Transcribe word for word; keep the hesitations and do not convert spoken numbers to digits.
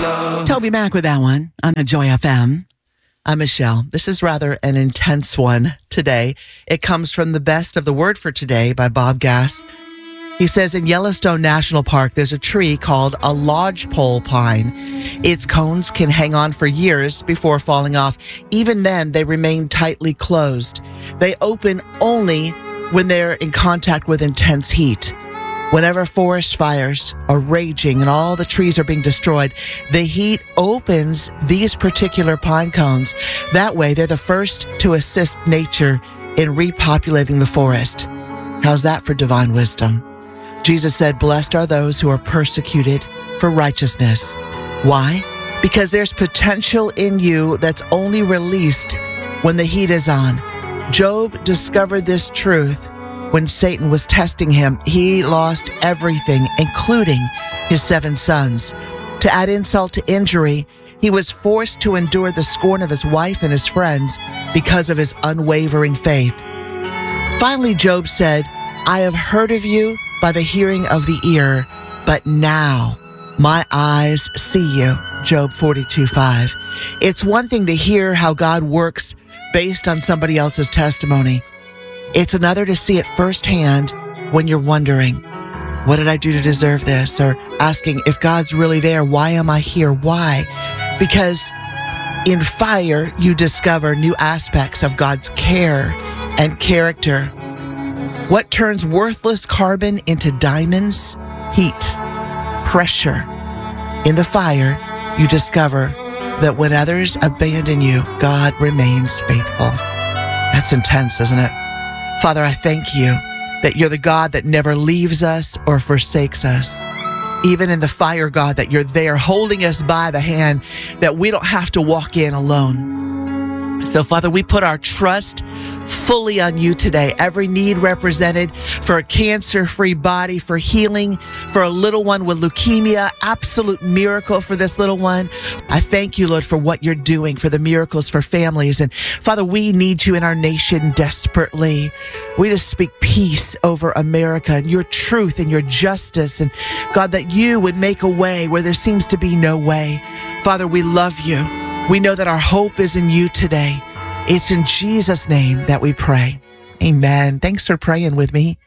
Toby Mac with that one on the Joy F M. I'm Michelle. This is rather an intense one today. It comes from the Best of the Word for Today by Bob Gass. He says in Yellowstone National Park, there's a tree called a lodgepole pine. Its cones can hang on for years before falling off. Even then, they remain tightly closed. They open only when they're in contact with intense heat. Whenever forest fires are raging and all the trees are being destroyed, the heat opens these particular pine cones. That way, they're the first to assist nature in repopulating the forest. How's that for divine wisdom? Jesus said, "Blessed are those who are persecuted for righteousness." Why? Because there's potential in you that's only released when the heat is on. Job discovered this truth when Satan was testing him. He lost everything, including his seven sons. To add insult to injury, he was forced to endure the scorn of his wife and his friends because of his unwavering faith. Finally, Job said, "I have heard of you by the hearing of the ear, but now my eyes see you." Job forty-two five. It's one thing to hear how God works based on somebody else's testimony. It's another to see it firsthand when you're wondering, what did I do to deserve this? Or asking, if God's really there, why am I here? Why? Because in fire, you discover new aspects of God's care and character. What turns worthless carbon into diamonds? Heat, pressure. In the fire, you discover that when others abandon you, God remains faithful. That's intense, isn't it? Father, I thank you that you're the God that never leaves us or forsakes us. Even in the fire, God, that you're there holding us by the hand, that we don't have to walk in alone. So, Father, we put our trust fully on you today. Every need represented for a cancer-free body, for healing, for a little one with leukemia, absolute miracle for this little one. I thank you, Lord, for what you're doing, for the miracles for families. And Father, we need you in our nation desperately. We just speak peace over America and your truth and your justice. And God, that you would make a way where there seems to be no way. Father, we love you. We know that our hope is in you today. It's in Jesus' name that we pray. Amen. Thanks for praying with me.